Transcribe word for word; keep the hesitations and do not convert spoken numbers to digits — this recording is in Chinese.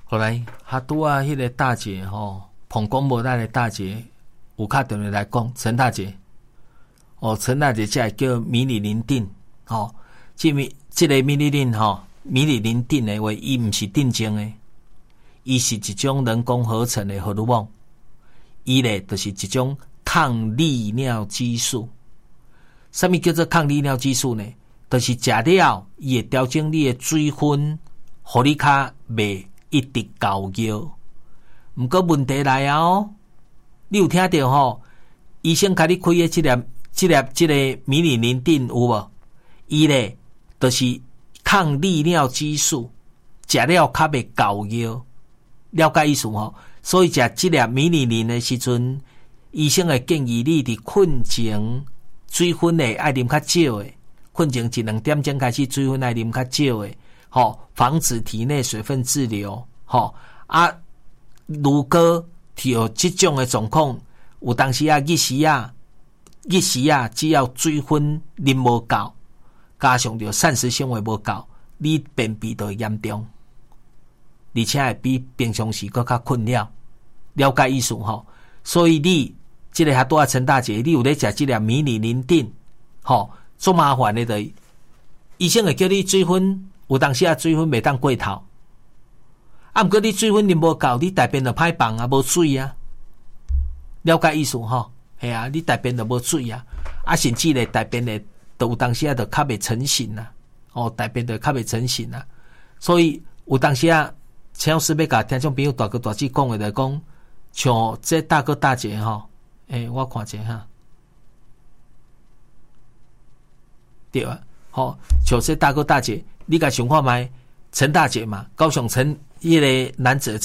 后来他拄啊，迄个大姐吼，捧公无带的大姐，有敲电话来讲，陈大姐，哦，陈大姐才叫米里林定，吼、哦，这米这个米里林吼，米里林定的话，伊毋是定精的，伊是一种人工合成的荷尔蒙，伊咧就是一种抗利尿激素。什么叫做抗利尿激素呢？就是食了，伊会调整你的水分，互你较袂一直高尿。毋过问题来啊哦，你有听到吼？医生甲你开的这粒、这粒、这个米里林定有无？伊咧就是抗利尿激素，食了较袂高尿。了解意思吼？所以食这粒米里林的时阵，医生会建议你伫困前水分诶爱啉较少诶，困前一两点钟开始水分爱啉较少诶，吼，防止体内水分滞留，吼啊。如果有这种的状况，有当时啊，日时啊，日时啊，只要水分啉无够，加上着膳食纤维无够，你便秘就会严重，而且会比平常时更较困扰。了解意思吼？所以你这个还多啊，陈大姐，你有咧食这粒米里林定，吼，做麻烦的的，医生会叫你水分，有当时啊，水分袂当过头。啊，毋过你水分啉无够，你大便就歹放啊，无水啊。了解意思吼？系啊，你大便就无水啊，啊，甚至咧大便咧，都有当时啊，就较袂成型啊。哦，大便就较袂成型啊。所以有当时啊，陈老师要甲听众朋友大哥大姐讲的来讲，像这大哥大姐吼，诶、欸，我看者哈，对啊，吼，像这大哥大姐，你甲想看觅陈大姐嘛，高雄陈迄个男子